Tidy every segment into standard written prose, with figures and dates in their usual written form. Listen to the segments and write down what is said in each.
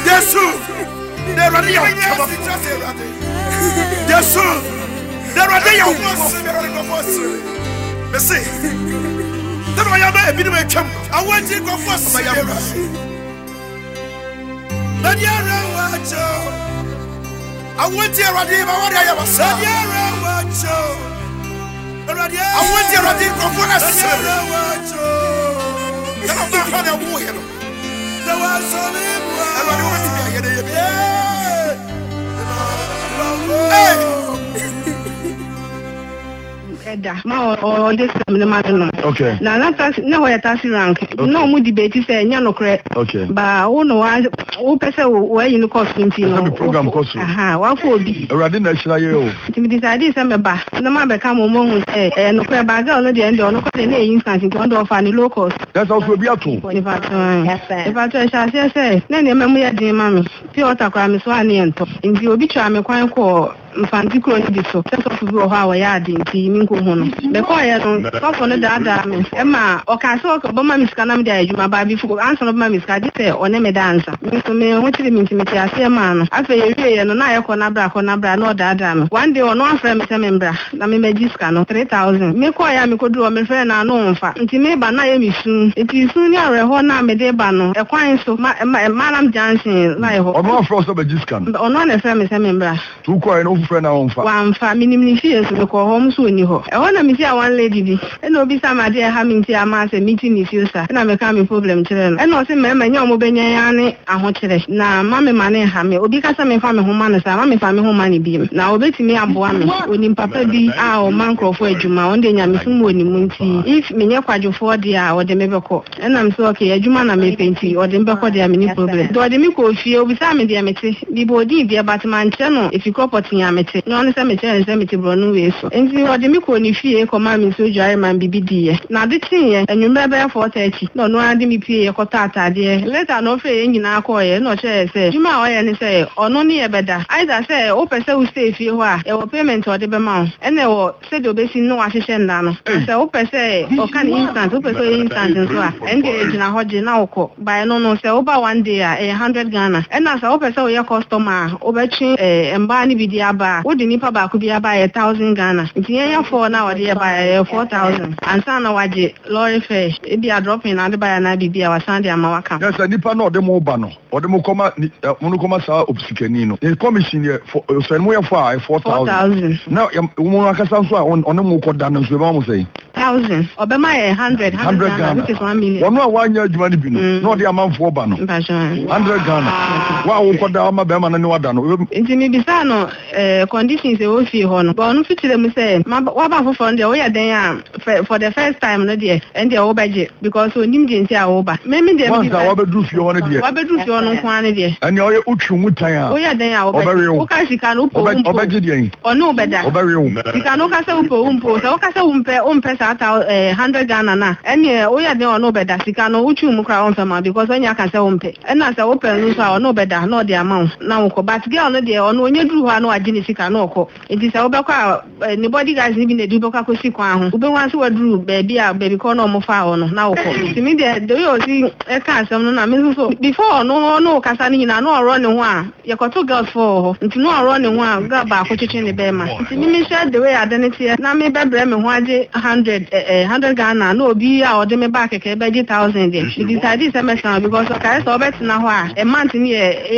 Yes, they're ready. Yes, they're ready. Messi, then I am a bit of a champ. I want to go first. I want to ready. I am a son. I want to ready. Go for us. I'm not going to win. There was only okay. Now that's no way taxi rank. No more debate say no correct. Okay. But who person where you costume program costume. What for be? Already national year. To decide some ba. No man become a moment no correct bag on the end no correct instance in front of any locals. That's also be a tool. If I say then memory de mami. Pure crime is one and in the obituary me kwan ko mfanti kro ni so so fu ho a ya de nti mi nko hu no be ko ye no so for no da me e ma o ka so ko boma mi ska na me da adwuma ba bi fu answer no boma mi ska di se o ne me dansa mi so me ho tiri mi nti me ti ase ma no afa ye hwe ye no na ye ko na bra no da me one day no afra me se me bra na me magi ska no 3000 me ko ya me ko duro me fre na no mfa nti me ba na ye mi sun nti sun ni are ho na me de ba no e kwan so Madam Johnson na ye ho no afra so magi ska no no na fre me se me bra tu ko no friend na on fa wan fa minimum fees me ko home so ni ho e wona me see one lady bi e no bi sama de ha me nti ama se meeting ni fusa na me ka me problem kire no e no se me nya omo benya ya ne aho kire na ma me mane ha me obi ka sa me fa me ho ma no sa ma me fa me ho ma ne bi na obetimi aboa me oni papa bi a o man crofo adwuma on de nya me sum oni mu nti if me nya kwadwofo de a o de me beko e na me so okay adwuma na me penti o de me beko de a me ni problem do de me ko fie obi sa me de me te bi bo di bi batman che no if you property ya me te no ne se me che se me te bro no we so enti o de me ko ni fie ko ma me so dware man bibi di ye na de tin ye enwumbe be 4:30 no no ade me pie ye ko tata de later no fe ye nyina ko ye no che se juma o ye ne se ono ne ye beda either say o pese u stay fie ho a e wo payment o de be ma ene wo se de obesi no wa hwehwe nda no se o pese o kan instant o pese instant so a ende jina hoje na wo by no se o ba one day a 100 Ghana ena se o pese o ye customer o be chi emba ni bi di aba o de nipa ba ku bi aba 1000 Ghana nti ye for na o de ba 4000 ansa na waje lorry fare e bi a drop in na de ba na bi a wasande ama waka yes nipa no de mo ba no o de mo koma mo koma sa obsikani no the commission ye for so mo ye for 4000 now mo akasa so a on mo ko da no so ba mo say 1000 obema 100 Ghana which is 1 million ono a wanya adwuma ni bi no no de amanfo ba no 100 Ghana wa wo ko da ma be ma no ne wada no nti mi bisa no conditions e wo fi ho no but no fitire mu say wa ba fofo no de wo ya den a for the first time no de and de wo baje because onim de nti a wo ba me de bi wa ba du fi ho no de wa ba du fi ho no kwa ne de ani o ye utwu mutan a wo ya den a wo ba wo ka sika no po o ba je de ono beda o ba re wo sika no ka se umpo so ka se umpe sa 100 Ghana na eni wo ya den ono beda sika no utwu mu kra onfa ma because onya ka se umpe ena se wo pe no so ono beda no de amount na wo ko but girl no de ono onye duru ha no agini sika no ko enti se wo be kwa ni body guys ni bi na du be kwa ko si kwa ho wo be wan se wa duru baby ko no mo fa ho no na wo ko enti mi de yo si e ka asem no na mi so before no kasa ni na no oro ne ho a ye ko to girls for ho enti no oro ne ho a ga ba ko chichi ne be ma enti mi share the way identity na me be bre me ho age 100 Ghana no obi a ode me back ke be 1000 de we decided say me san because okay so bet na ho a month ni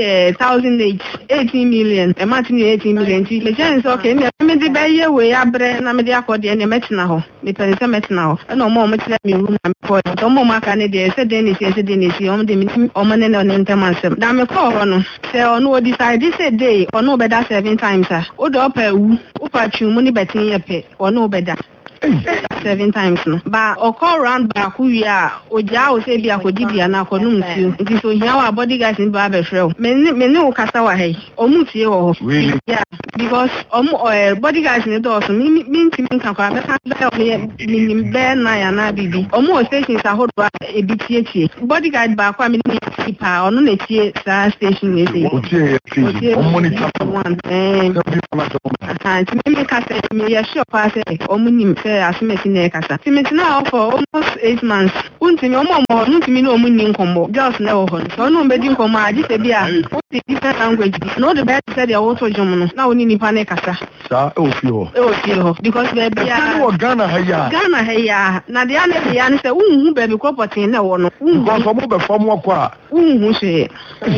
18 million a month ni 18 million ti me chance okay me de be ye we abre na me de akode ne metina ho me pere say metina ho na mo tire me room na me ko to mo maka ne de say de ni si o de me o mane ne ntemansem na me ko ho no say ono o decide say day ono be da 7 times o do pa wu o pa twum ni betin ye pe ono be da 7 times no ba okọ round ba ku wi a oja o se bi akodi bia na akonu mfio nti so hia wa body guys ni ba be frɛ me ne o kasa wa hai o mu tie wo really yeah because body guys ni do so mi nti mi kan kwa be ka be mi be na ya na bibi o mu o station sa hodo e bi tie body guard ba kwa mi ni pa onu na tie sa station ni se o tie o monitor one nti mi ka se mi ya sure pa se o mu nim say asimesi na kasa. Timeti na for almost 8 months. Untimi omo untimi no mu ni nkombo. Girls na wo ho. So no be di nkombo agi se bia. Uti different language. No the best said ya woto dwom no. Na woni nipa na kasa. Sa e o fi ho. Because be bia. No Ghana ha. Na de ane bia ni say unhu be property na wo no. Because omo be form wo a. Unhu se.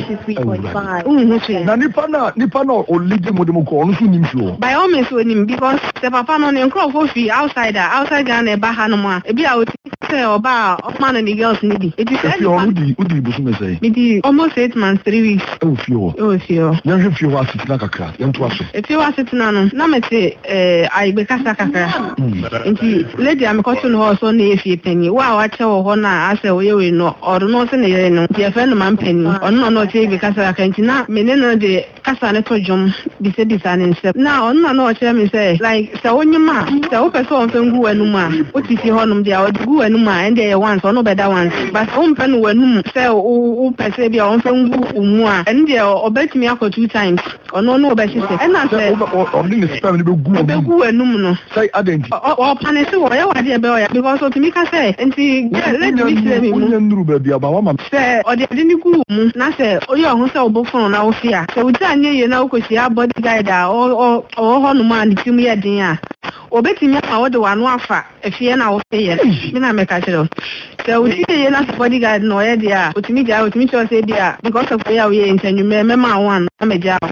33.5. Unhu se. Na nipa na o lead mo de mo ko onu so nim fi ho. By all means we nim because the papa no ne nkro for fi outside Ghana ba ha no ma. E bia o ti say oba man and the girls need it. It is udi busu me say. Me almost 8 months 3 weeks. O fi ho. Yan hwe fi ho asitina kakra. Yan to aso. E fi ho asitina no na me say ai be kasa kakra. Nti lady am ko tun ho so na e fi penny. Wa che wo ho na ase wo ye we no or no se na ye no. Ye fe no man penny. Ono no che be kasa kakra nti na me ne no de kasa ne to jom bi se bisa ne nsep. Na ono no che me say like se wonyima se wo pese on fe ngu anum a o ti fi ho nom de a o gu anum a ende ye once ono be da once but on pe no wanum se o pese bi on fe ngu umu a ende o betimi akọ 2 times ono no be hye se na se o ni spam ni be gu anum no say identity o panese wo ye wade be o ya because o timi ka say enti let me say me mu nduru be bia ba mama se o de ni gu mu na se o ye ho se o bo fon na o fia se o ta anye ye na o kosi a body guide a o ho no ma ni timi ye din a obetimi ama wo de wano afa efie na wo fe ye me na me ka kire so we see ye na bodyguard no ye dia otimi cho say dia because of ya we intenyu me ma one na me ja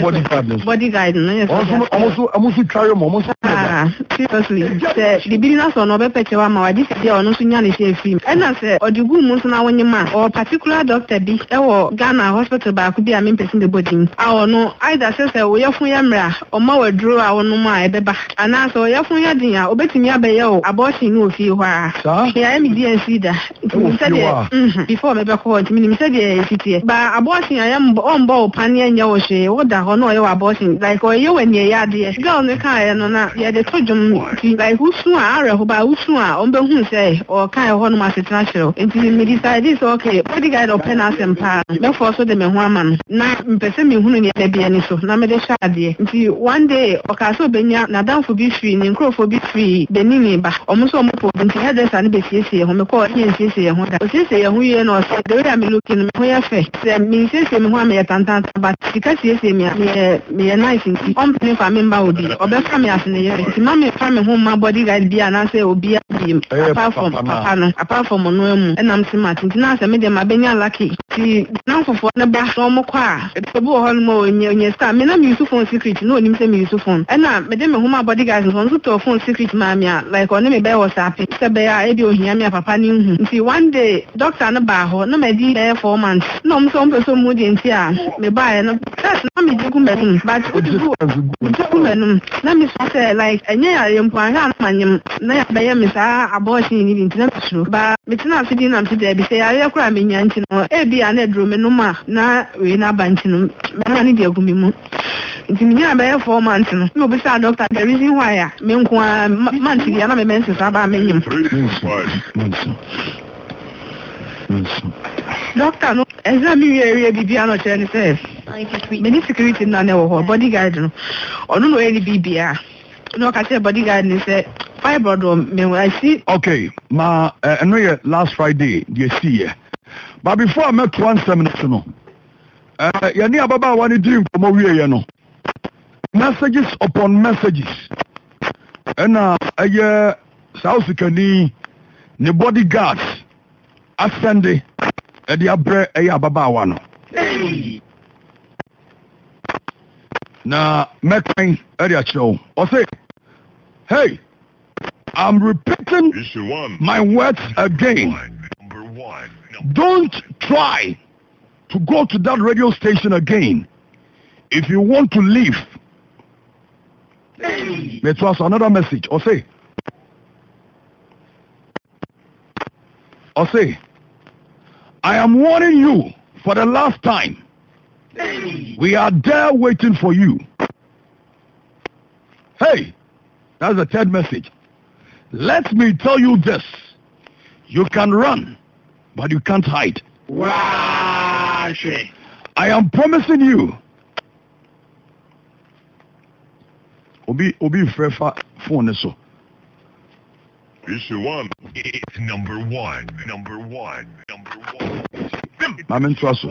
bodyguard no yes almost try mo almost seriously the business no be peche wa ma wa dis dia ono so nya ne she film e na say odigu mu so na wonyima or particular doctor bi e wo Ghana hospital ba ku bi a me person the body a ono either say we ye fun ya mra o ma wa duro a ono ma e beba ana so ye fun ya din a obetimi abaye o abortion no fi ho a ya me DNC da before me be call me say the city ba abortion ya on bo pan ya nya wo hwe wo da ho no ye abortion like o ye wani ya de girl ne kan ya no na ye de tojum like usu a are ho ba usu a on be hu say o kan ho no ma setra chiro enti me decide so okay bodyguard open asem pa me for so de me ho ama no na mpese me hunu ne da bia ni so na me de sha de enti one day o ka so benya na danfo bi free ni nkrofo bi free benini ba o mo so mo po enti hairdresser ne be siesie ho me call siesie ye ho da siesie ye ho ye no so the way I'm looking me ho ya fe se me siesie me ho am ye tantan but sika siesie me nice nti on pene fa me mba odi obe fa me asene ye nti ma me fa me ho ma bodyguard bia na say obi abi apart from no emu enam smart nti na say me de ma benya lucky ti na fofo ne ba so mo kwa e be ho no mo onye star me na me use phone secret no onim say me use phone na me de me ho ma bodyguard so to phone secret ma me like on me be WhatsApp se be ya e bi ohia me papa ni hu nti one day doctor no ba ho no me di 4 months no mo so mpeso mu di nti a me ba no that's na me di ku menum but ku menum na me say like enye ya yempo an ha na nyem na ya be ya me sa abortion ni nti na so ba me tina afidi na mti de bi say ya kura me nya nti no e bi na edro me no ma na we na ba nti no me na ni di agumi mu nti me nya be 4 months no me obi say doctor the reason why ya me nko man ti ya na me mense sa ba me nyem doctor no examine area bibia no chen say many security na na wo bodyguard no onu no any bibia no ka say bodyguard ni say fibroid me I see okay ma no ye last Friday you see here but before I met 1 minutes no ya ni ababa wani dream komo wie ye no messages upon messages and South Kani ni bodyguards ascende the abre ababa wano na mekan area show or say hey I'm repeating my words again. Don't try to go to that radio station again if you want to leave. It was another message or say I am warning you for the last time. We are there waiting for you. Hey, that's the third message. Let me tell you this. You can run, but you can't hide. I am promising you. Obi frefa phone so. Vision 1. It's number 1. Number 1. Number 1. I'm in trust.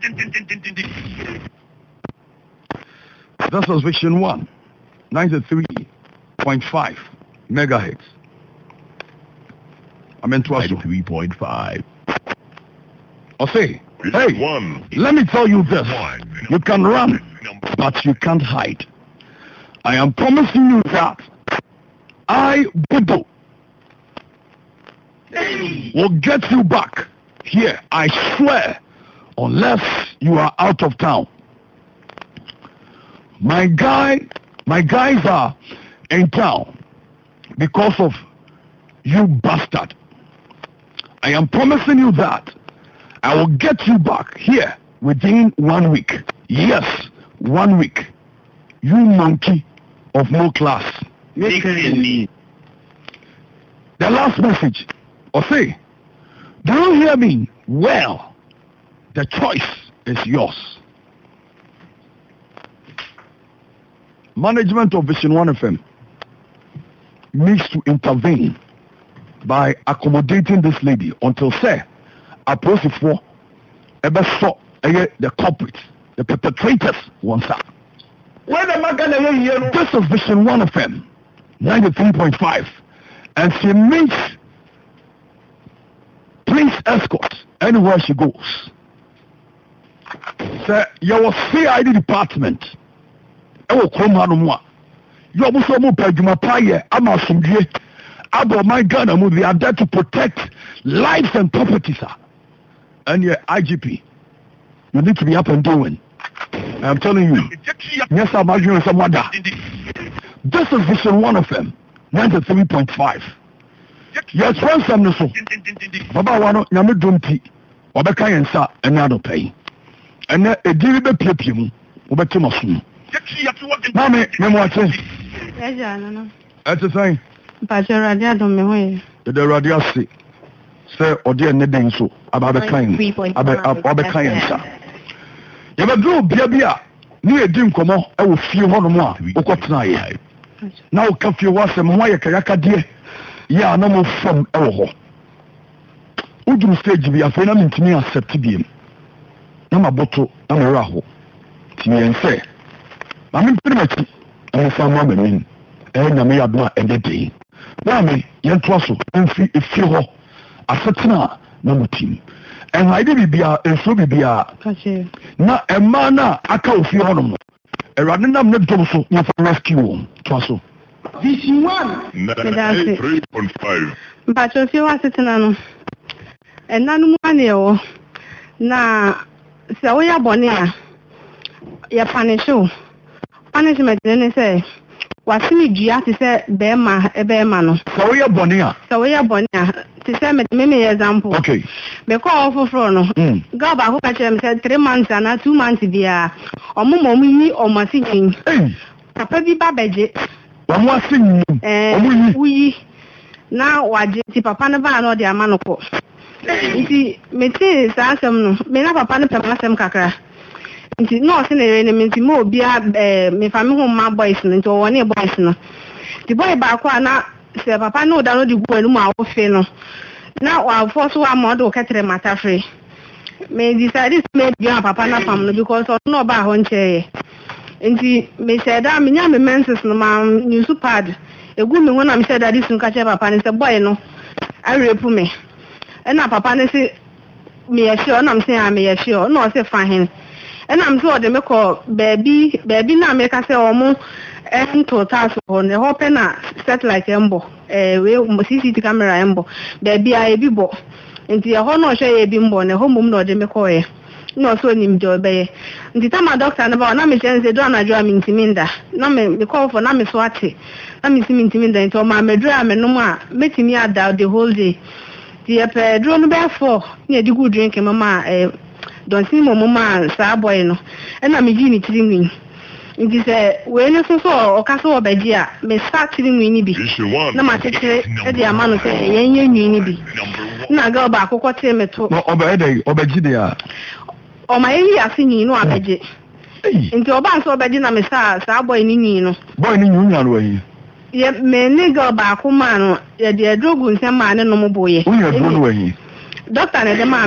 This was Vision 1, 93.5 megahertz. I'm in trust. 93.5. I'll say, Vision hey, 1. let me tell you this. You can run, Number but you can't hide. I am promising you that I, Budo, will get you back here. I swear, unless you are out of town. My guys are in town because of you bastard. I am promising you that I will get you back here within 1 week. Yes, 1 week. You monkey of no class. The last message. Or say, do you hear me? Well, the choice is yours. Management of Vision 1 FM needs to intervene by accommodating this lady until say approach for ever saw the culprits, the perpetrators once up. This is Vision 1 FM 93.5, and she meets police escort anywhere she goes. Say your CID department. You are my Ghana, they are there to protect lives and properties. And your IGP, you need to be up and doing. I am telling you. Yes, I'm arguing someone. This is Vision 1 FM 93.5. Yes, friends, I'm the so. Baba wano nyame domti. Obeka yensa enado pay. Ene ediri be piepie mu. Obeti masu. Mami, memwache. Eja no. Ati say. Mpacho radio do me hoye. The radio say odi ene den so ababeka yen. Ababeka yensa. Yabadru bia ni edi nkomo e wo fie ho no mu a okotena ye. Na o ka fie wa se mo ye kayaka de. Ya na mo fam e wo ho. Udru stage bi afa na mentimi accept bi. Na maboto na mo ra ho. Tiense. Ma me primachi. E fa ma me. Na me yado a endete. Na me yentoa so enfi efi ho. Asetena na mutim. And I did be a so be a na a man aka ofi ho no. E rade nam ne dom so na for rescue to so. Vision 1. 93.5. Mpacho fi wa setena no. Enanu ane o na se wo ya bone a ya panisho. Punishment ne say wasimi dua ti say be ma no. Se wo ya bone a. Se wo ya bone a ti say me example. Okay. Me call for no. Go ba ho ka chere me say 3 months and 2 months bia. Omo ni omo sinyin. Papa bi ba beje. Omo sinyin. Uyi. Na waje ti papa ne ba no de amanoko. Nti meti sa asem no me na papa ne pema asem kakra nti no se ne ne menti mo bia me fa me ho ma boys no nti wo ne boys no the boy ba kwa na se papa no da no di gu anu ma wo fe no na wa force wa mo do ketere mata free me decide me bia papa na fam no because no ba ho nche nti me said da me nya me menses no ma new pad egu me ho na me said that this nka che papa ne se boy no I rape me. And now papa ne say me sure and I'm saying me sure no say fine and I'm sure they make call baby na make say omo total so the hope na satellite embo we CCTV camera embo baby I be bo nti ho no hwe e bi mbo ne ho mum no de me call e no so nim jo be nti tama doctor na ba na me say do na jo am intiminda na me call for na me so ate na me intiminda nti o ma me dra me no a metimi ada the whole day. The pedro no be for near the good drink mama don't see mama sa boy no and na me gi ni tirinwi nti say we no so o ka so obaji a me start tirinwi ni bi na ma tete e de ama no say yenye nwi ni bi na ga ba akoko te meto no obaji de a o ma yi asinyi no abaji nti oba so obaji na me sa boy ni nwi no boy ni nwi nya no yi ye me nigga ba ko ma no ye de adrogu nsem ma ne no mo boye Who you doing with him? doctor ne de ma